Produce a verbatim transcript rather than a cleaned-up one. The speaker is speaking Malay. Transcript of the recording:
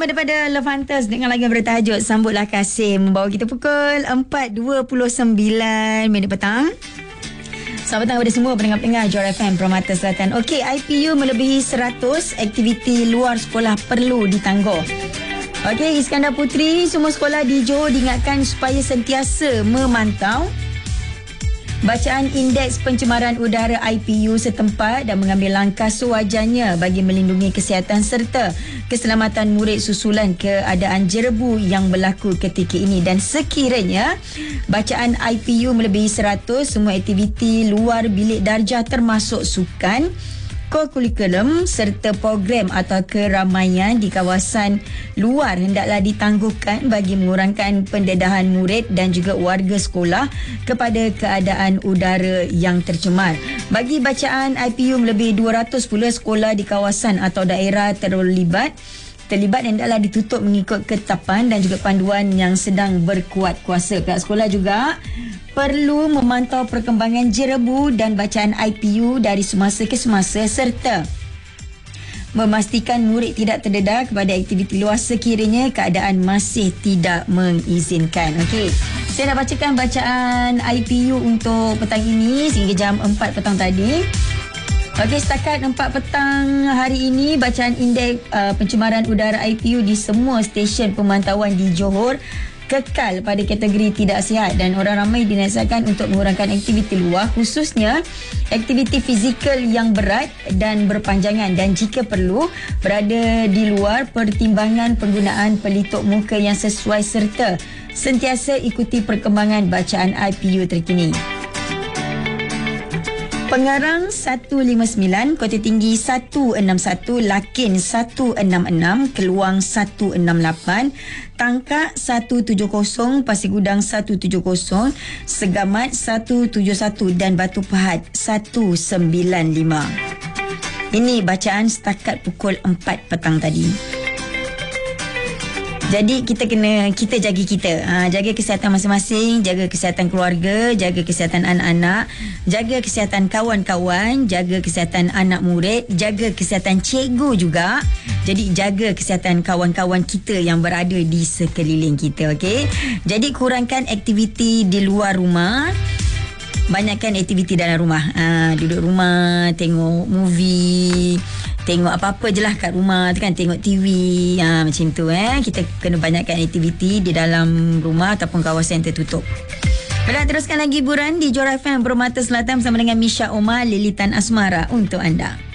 bersama daripada Levantas dengan lagu yang bertajuk Sambutlah Kasih, membawa kita pukul empat dua puluh sembilan minit petang. Selamat petang kepada semua pendengar-pendengar Johor F M Permata Selatan. Okey, I P U melebihi seratus, aktiviti luar sekolah perlu ditangguh. Okey, Iskandar Puteri, semua sekolah di Johor diingatkan supaya sentiasa memantau bacaan indeks pencemaran udara I P U setempat dan mengambil langkah sewajarnya bagi melindungi kesihatan serta keselamatan murid susulan keadaan jerebu yang berlaku ketika ini. Dan sekiranya bacaan I P U melebihi seratus, semua aktiviti luar bilik darjah termasuk sukan, kurikulum serta program atau keramaian di kawasan luar hendaklah ditangguhkan bagi mengurangkan pendedahan murid dan juga warga sekolah kepada keadaan udara yang tercemar. Bagi bacaan I P U melebihi dua ratus pula, sekolah di kawasan atau daerah terlibat terlibat hendaklah ditutup mengikut ketetapan dan juga panduan yang sedang berkuat kuasa. Pihak sekolah juga perlu memantau perkembangan jerebu dan bacaan I P U dari semasa ke semasa serta memastikan murid tidak terdedah kepada aktiviti luar sekiranya keadaan masih tidak mengizinkan. Okey, saya dah bacakan bacaan I P U untuk petang ini sehingga jam empat petang tadi. Okey, setakat empat petang hari ini, bacaan indeks uh, pencemaran udara I P U di semua stesen pemantauan di Johor kekal pada kategori tidak sihat dan orang ramai dinasihatkan untuk mengurangkan aktiviti luar, khususnya aktiviti fizikal yang berat dan berpanjangan, dan jika perlu berada di luar, pertimbangan penggunaan pelitup muka yang sesuai serta sentiasa ikuti perkembangan bacaan I P U terkini. Pengarang seratus lima puluh sembilan, Kota Tinggi seratus enam puluh satu, Lakin seratus enam puluh enam, Keluang seratus enam puluh lapan, Tangkak seratus tujuh puluh, Pasir Gudang seratus tujuh puluh, Segamat seratus tujuh puluh satu dan Batu Pahat seratus sembilan puluh lima. Ini bacaan setakat pukul empat petang tadi. Jadi kita kena, kita jaga kita. Ha, jaga kesihatan masing-masing, jaga kesihatan keluarga, jaga kesihatan anak-anak, jaga kesihatan kawan-kawan, jaga kesihatan anak murid, jaga kesihatan cikgu juga. Jadi jaga kesihatan kawan-kawan kita yang berada di sekeliling kita, okey? Jadi kurangkan aktiviti di luar rumah. Banyakkan aktiviti dalam rumah. Ha, duduk rumah, tengok movie, tengok apa-apa je lah kat rumah tu kan, tengok T V, ha, macam tu eh. Kita kena banyakkan aktiviti di dalam rumah ataupun kawasan tertutup. Baiklah, teruskan lagi hiburan di Johor F M Permata Selatan bersama dengan Misha Omar, Lilitan Asmara untuk anda.